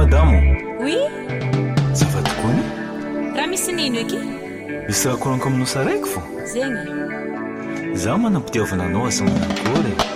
madamo. Oui. Zava-tokoa. Raha misy nino eky? Misy raha koraniko aminao saraiky fo. Zegny. Zaho manam-pitiavana anao asa manakory.